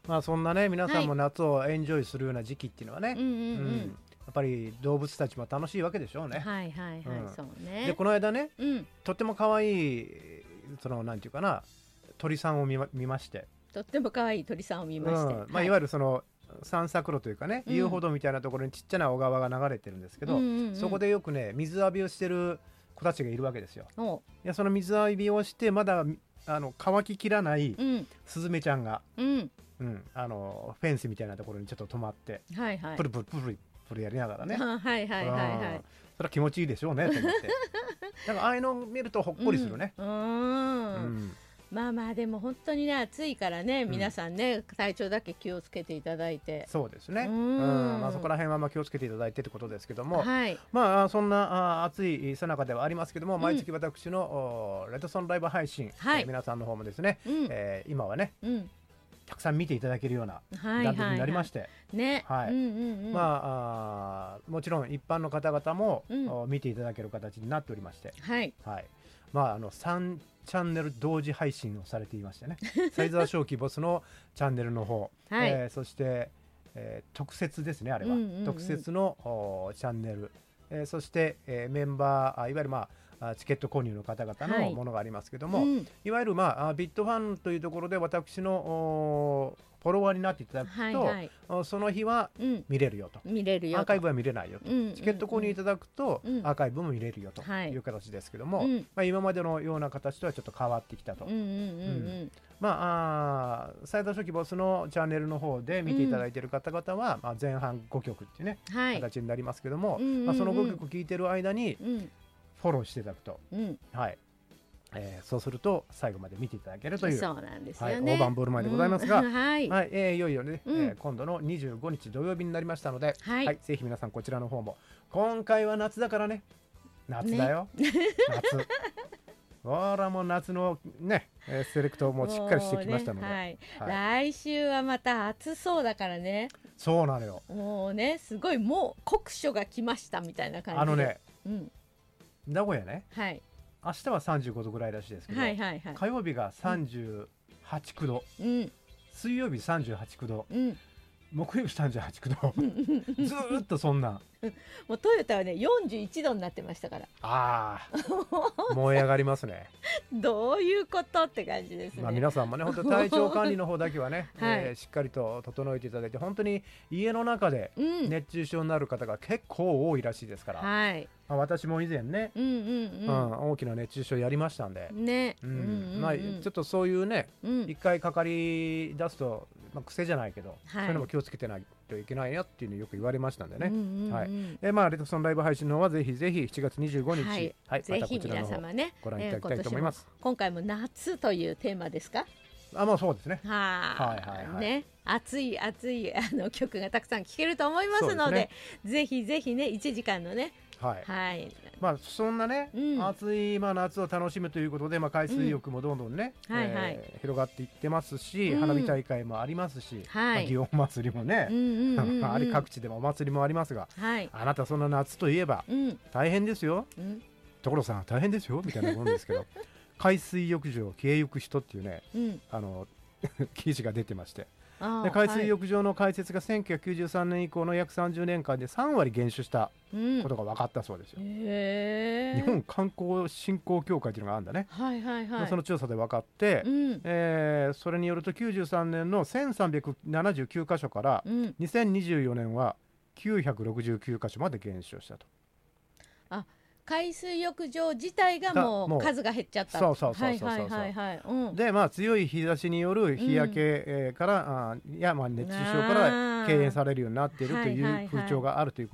まあそんなね皆さんも夏をエンジョイするような時期っていうのはね、やっぱり動物たちも楽しいわけでしょうね。 はいはいはい、そうね。 でこの間ね、とっても可愛いそのなんていうかな鳥さんを見まして、 とっても可愛い鳥さんを見まして、 まあいわゆるその散策路というかね、遊歩道みたいなところにちっちゃな小川が流れてるんですけど、そこでよくね水浴びをしてる子たちがいるわけですよ。いやその水浴びをしてまだ乾ききらないスズメちゃんが、フェンスみたいなところにちょっと止まって、プルプルプルプルやりながらね、それは気持ちいいでしょうねと思ってだからああいうのを見るとほっこりするね。 まあまあでも本当にね暑いからね、皆さんね体調だけ気をつけていただいて。 そうですね、まあ、そこら辺はまあ気をつけていただいてってことですけども、まあそんな暑い最中ではありますけども、毎月私のレッドソンライブ配信、皆さんの方もですね、今はね、たくさん見ていただけるような段取りになりまして、まあもちろん一般の方々も見ていただける形になっておりまして、まあ3チャンネル同時配信をされていましてねサ沢正輝ボスのチャンネルの方、そして、特設ですねあれは、特設のチャンネル、そして、メンバーいわゆるまあチケット購入の方々のものがありますけども、いわゆるまあビットファンというところで私のフォロワーになっていただくと、その日は見れるよと、アーカイブは見れないよと、チケット購入いただくとアーカイブも見れるよという形ですけども、まあ今までのような形とはちょっと変わってきたと。まあサイド初期ボスのチャンネルの方で見ていただいている方々は、まあ前半5曲っていうね、形になりますけども、まあその5曲聴いてる間にフォローしていただくと、そうすると最後まで見ていただけるという、 そうなんですよね、 大盤振る舞いでございますが、いよいよね、今度の25日土曜日になりましたので、ぜひ皆さんこちらの方も、今回は夏だからね、夏だよ、夏ほらもう夏のねセレクトもしっかりしてきましたので、 来週はまた暑そうだからね。 そうなのよ、 もうねすごい、もう酷暑が来ましたみたいな感じで、 名古屋ね、明日は35度ぐらいらしいですけど、火曜日が38、9度、水曜日38、9度、木曜日38、9度ずーっとそんなもうトヨタはね41度になってましたから、 燃え上がりますねどういうことって感じですね。 まあ皆さんもね本当体調管理の方だけはね、しっかりと整えていただいて、本当に家の中で熱中症になる方が結構多いらしいですから、私も以前ね、大きな熱中症やりましたんでね、まあちょっとそういうね、一回かかり出すと、まあ、癖じゃないけど、そういうのも気をつけてないといけないなっていうのよく言われましたんでね、まあレッドソンライブ配信の方はぜひぜひ7月25日、 ぜひ皆様ねご覧いただきたいと思います。 今回も夏というテーマですか？ まあそうですね。 ね、熱い曲がたくさん聴けると思いますので、ぜひぜひね1時間のね、まあそんなね、暑い夏を楽しむということで、まあ海水浴もどんどんね広がっていってますし、花火大会もありますし、祇園祭りもね、あれ各地でもお祭りもありますが、あなたそんな夏といえば大変ですよ、所さん大変ですよみたいなもんですけど海水浴場経営行く人っていうね、記事が出てまして、で海水浴場の開設が1993年以降の約30年間で3割減少したことが分かったそうですよ。日本観光振興協会というのがあるんだね。その調査で分かって、それによると93年の1379箇所から2024年は969箇所まで減少したと。 海水浴場自体がもう数が減っちゃった。でまあ強い日差しによる日焼けから、まあ熱中症から敬遠されるようになっているという風潮があるという